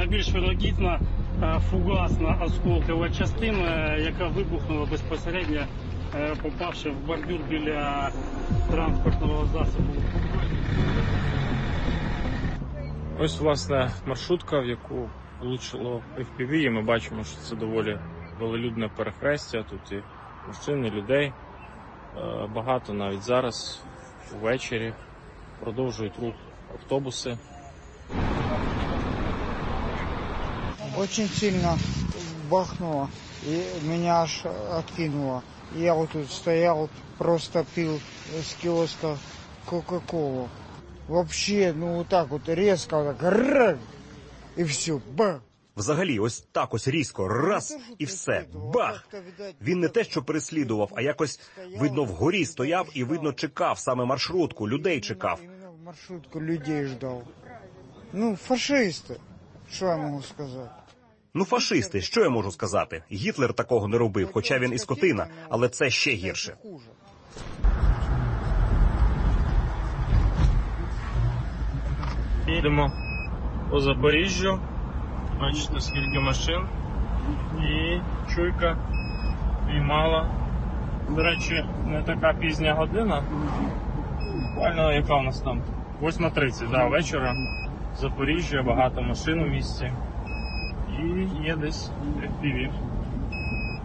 найбільш вірогідна фугасна осколкова частина, яка вибухнула безпосередньо, попавши в бордюр біля транспортного засобу. Ось, власне, маршрутка, в яку влучило FPV, і ми бачимо, що це доволі велолюдне перехрестя, тут і машини, людей. Багато навіть зараз, ввечері, продовжують рух автобуси. Очень сильно бахнуло, и меня аж откинуло. Я вот тут стоял, просто пил с киоска Кока-Колу. Вообще, ну вот так вот резко, вот так, и все, бах. Взагалі, ось так ось різко, раз, і все, бах! Він не те, що переслідував, а якось, видно, вгорі стояв і, видно, чекав саме маршрутку, людей чекав. Именно маршрутку людей ждал. Ну, фашисты, что я могу сказать? Ну, фашисти, що я можу сказати? Гітлер такого не робив, хоча він і скотина, але це ще гірше. Їдемо по Запоріжжю. Бачите, скільки машин. І чуйка піймала. До речі, не така пізня година. Буквально, яка у нас там? 8:30, да, вечора. Запоріжжя, багато машин у місті. І є десь FPV.